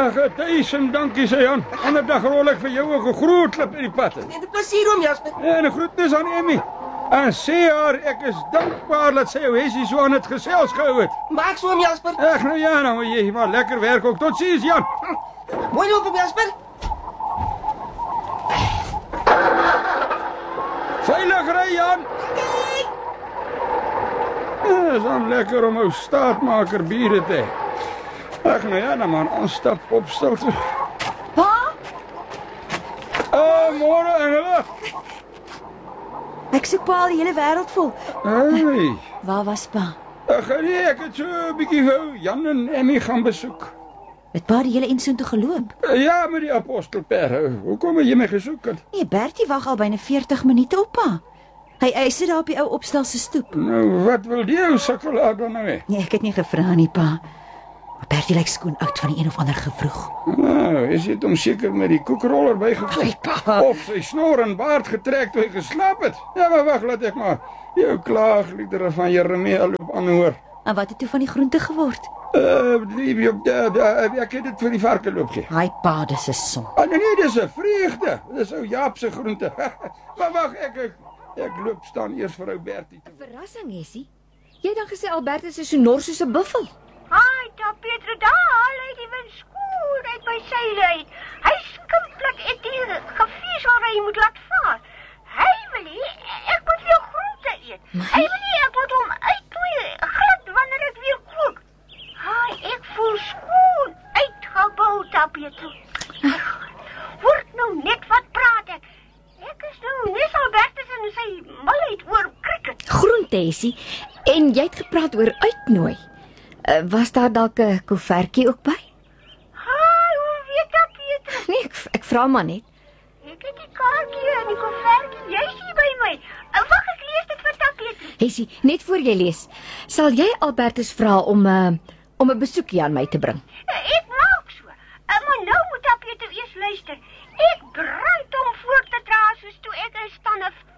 Ag, 1000 dankie, sê Jan. Ander dag rol ek vir jou ook 'n groot klip in die pad. Met 'n plesier oom Jasper. En 'n groetnis aan Emmy. En sê haar ek is dankbaar dat sy jou Hessie so aan het gesels gehou het. Maak so oom Jasper. Ag nou ja, nou moet jy maar lekker werk ook. Tot ziens, Jan. Mooi loop oom Jasper. Veilig ry, Jan. Ja, is dan lekker om ou staatmaker biere te hê. Ag nou ja, dan maar aanstap opstel toe. Pa, Môre, Engela. ek soek pa al die hele wêreld vol. Hey. Waar was pa? Ag nee, ek het so 'n bietjie wou Jan en Emmy gaan besoek. Het pa die hele insoen toe geloop? Ja, met die apostelper. Hoekom het jy my gesoek? Nee, Bertie wag al byna 40 minute op pa. Hy sit daar op die ou opstel se stoep. Nou, wat wil die ou sukkelaar dan nou hê? Nee, ek het nie gevra nie, pa. Maar Bertie lyk skoon oud van die een of ander gevroeg. Nou, is dit hom seker met die koekroller bygekom? Ai, pa. Of sy snor en baard getrek toe hy geslaap het? Ja, maar wag, laat ek maar jou klaagliedere van Jeremia loop aanhoor. En wat het toe van die groente geword? Ek het dit vir die varke loop gee. Ai, pa, dis 'n son. Nee, dis 'n vreugde. Dis ou Jaap se groente. Maar wag, ek loop staan eers vir ou Bertie toe. Verrassing, Hessie. Jy het dan gesê Albertus is so nors soos 'n buffel. Haai, daar Pietro, daar haal hy die wind skoon uit by sy uit. Hy skimplik het die gevies waar hy moet laat vaar. Hy wil nie, ek moet jou groente eet. Hy wil nie, ek moet hom uitknoei, glad wanneer ek weer kook. Haai, ek voel skoon uitgebou, daar Pietro. Word nou net wat praat ek. Ek is nou nes Albertus en sy malheid oor cricket. Groente, Hessie. En jy het gepraat oor uitnooi. Was daar dalk 'n koevertjie ook by? Haai, hoe weet dat, Pietro? Nee, ek vra maar net. Ek het die kaartjie en die koevertjie, jy's hier by my. Wag, ek lees dit vir Pietro. Hessie, net voor jy lees, sal jy Albertus vra om 'n besoekie aan my te bring? Ek maak so. Maar nou moet Pietro eers luister. Ek brand om voor te dra soos toe ek 'n stanne